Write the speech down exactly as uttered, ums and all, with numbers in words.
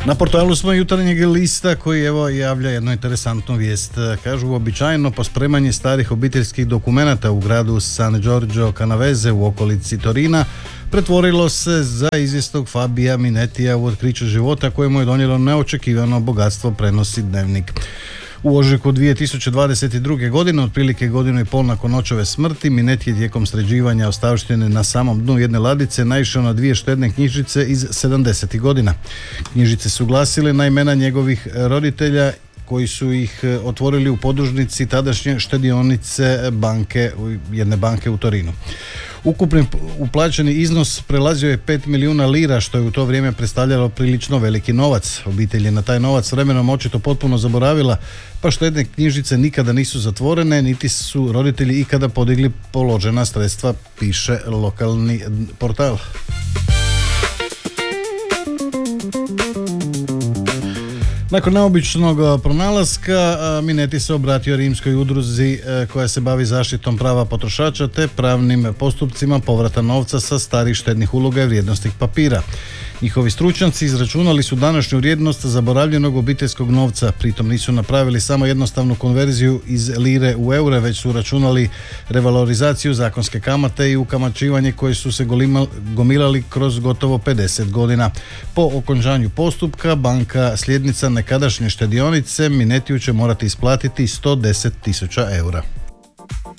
Na portalu smo Jutarnjeg lista koji evo javlja jednu interesantnu vijest. Kažu, uobičajeno pospremanje starih obiteljskih dokumenata u gradu San Giorgio Canavese u okolici Torina pretvorilo se za izvjesnog Fabija Minetija u otkriće života kojemu je donijelo neočekivano bogatstvo, prenosi Dnevnik. U ožujku dvije tisuće dvadeset druge. godine, otprilike godinu i pol nakon očeve smrti, Minetti je tijekom sređivanja ostavštine na samom dnu jedne ladice naišao na dvije štedne knjižice iz sedamdesetih godina. Knjižice su glasile na imena njegovih roditelja koji su ih otvorili u podružnici tadašnje štedionice banke, jedne banke u Torinu. Ukupni uplaćeni iznos prelazio je pet milijuna lira, što je u to vrijeme predstavljalo prilično veliki novac. Obitelj je na taj novac vremenom očito potpuno zaboravila, pa štedne knjižice nikada nisu zatvorene, niti su roditelji ikada podigli položena sredstva, piše lokalni portal. Nakon neobičnog pronalaska, Minetti se obratio rimskoj udruzi koja se bavi zaštitom prava potrošača te pravnim postupcima povrata novca sa starih štednih uloga i vrijednosnih papira. Njihovi stručnjaci izračunali su današnju vrijednost zaboravljenog obiteljskog novca, pritom nisu napravili samo jednostavnu konverziju iz lire u eure, već su računali revalorizaciju zakonske kamate i ukamaćivanje koje su se gomilali kroz gotovo pedeset godina. Po okončanju postupka, banka sljednica nekadašnje štedionice Minettiju će morati isplatiti sto deset tisuća eura.